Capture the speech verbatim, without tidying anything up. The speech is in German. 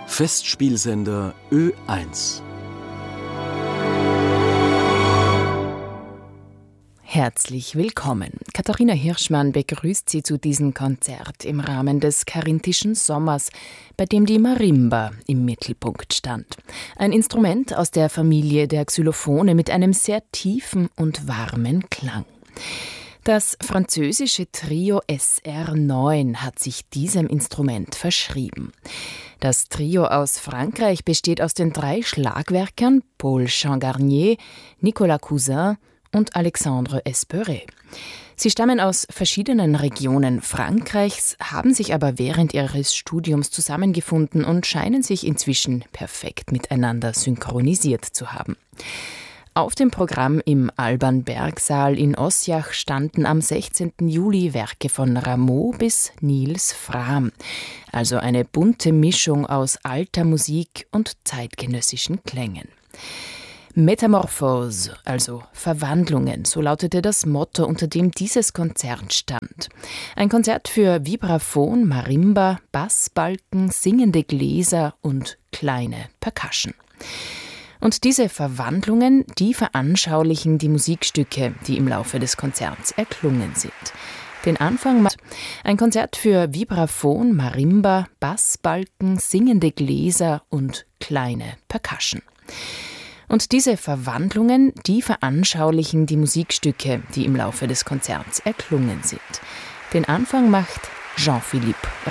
Festspielsender Ö eins. Herzlich willkommen. Katharina Hirschmann begrüßt Sie zu diesem Konzert im Rahmen des Carinthischen Sommers, bei dem die Marimba im Mittelpunkt stand. Ein Instrument aus der Familie der Xylophone mit einem sehr tiefen und warmen Klang. Das französische Trio S R neun hat sich diesem Instrument verschrieben. Das Trio aus Frankreich besteht aus den drei Schlagwerkern Paul Changarnier, Nicolas Cousin und Alexandre Esperet. Sie stammen aus verschiedenen Regionen Frankreichs, haben sich aber während ihres Studiums zusammengefunden und scheinen sich inzwischen perfekt miteinander synchronisiert zu haben. Auf dem Programm im Alban-Berg-Saal in Ossiach standen am sechzehnten Juli Werke von Rameau bis Niels Frahm, also eine bunte Mischung aus alter Musik und zeitgenössischen Klängen. Metamorphose, also Verwandlungen, so lautete das Motto, unter dem dieses Konzert stand. Ein Konzert für Vibraphon, Marimba, Bassbalken, singende Gläser und kleine Percussion. Und diese Verwandlungen, die veranschaulichen die Musikstücke, die im Laufe des Konzerts erklungen sind. Den Anfang macht ein Konzert für Vibraphon, Marimba, Bassbalken, singende Gläser und kleine Percussion. Und diese Verwandlungen, die veranschaulichen die Musikstücke, die im Laufe des Konzerts erklungen sind. Den Anfang macht Jean-Philippe